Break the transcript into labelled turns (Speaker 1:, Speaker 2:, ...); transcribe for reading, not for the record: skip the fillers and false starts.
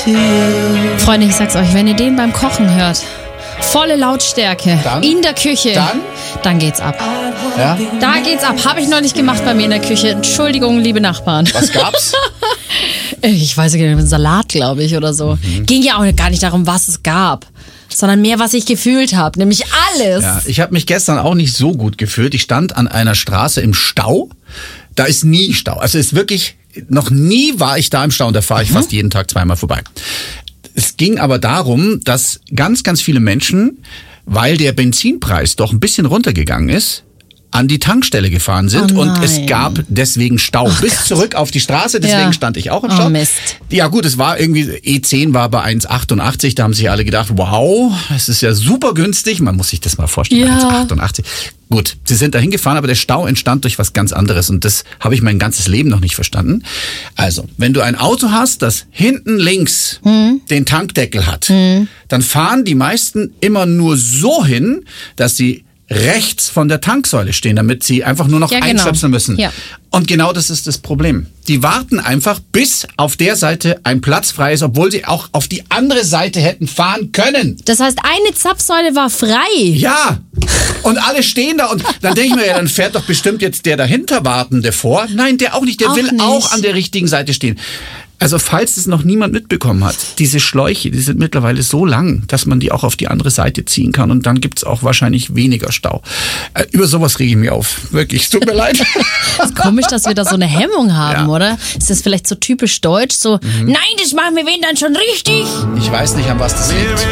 Speaker 1: Freunde, ich sag's euch, wenn ihr den beim Kochen hört, volle Lautstärke, in der Küche, dann geht's ab.
Speaker 2: Ja?
Speaker 1: Da geht's ab. Habe ich neulich gemacht bei mir in der Küche. Entschuldigung, liebe Nachbarn.
Speaker 2: Was gab's?
Speaker 1: Ich weiß nicht, einen Salat, glaube ich, oder so. Ging ja auch gar nicht darum, was es gab, sondern mehr, was ich gefühlt habe, nämlich alles.
Speaker 2: Ja, ich habe mich gestern auch nicht so gut gefühlt. Ich stand an einer Straße im Stau. Da ist nie Stau. Also ist wirklich, noch nie war ich da im Stau und da fahre ich fast jeden Tag zweimal vorbei. Es ging aber darum, dass ganz, ganz viele Menschen, weil der Benzinpreis doch ein bisschen runtergegangen ist, an die Tankstelle gefahren sind und es gab deswegen Stau bis zurück auf die Straße, deswegen stand ich auch im Stau.
Speaker 1: Oh Mist.
Speaker 2: Ja gut, es war irgendwie, E10 war bei 1,88, da haben sich alle gedacht, wow, es ist ja super günstig, man muss sich das mal vorstellen, 1,88. Gut, sie sind da hingefahren, aber der Stau entstand durch was ganz anderes und das habe ich mein ganzes Leben noch nicht verstanden. Also, wenn du ein Auto hast, das hinten links den Tankdeckel hat, dann fahren die meisten immer nur so hin, dass sie rechts von der Tanksäule stehen, damit sie einfach nur noch einstöpseln müssen. Ja. Und genau das ist das Problem. Die warten einfach, bis auf der Seite ein Platz frei ist, obwohl sie auch auf die andere Seite hätten fahren können.
Speaker 1: Das heißt, eine Zapfsäule war frei.
Speaker 2: Ja. Und alle stehen da und dann denke ich mir, ja, dann fährt doch bestimmt jetzt der dahinter Wartende vor. Nein, der auch nicht. Der will auch an der richtigen Seite stehen. Also falls es noch niemand mitbekommen hat, diese Schläuche, die sind mittlerweile so lang, dass man die auch auf die andere Seite ziehen kann und dann gibt's auch wahrscheinlich weniger Stau. Über sowas rege ich mich auf. Wirklich, es tut mir leid.
Speaker 1: Das ist komisch, dass wir da so eine Hemmung haben, oder? Ist das vielleicht so typisch deutsch? So, nein, das machen wir wenn dann schon richtig.
Speaker 2: Ich weiß nicht, an was das liegt.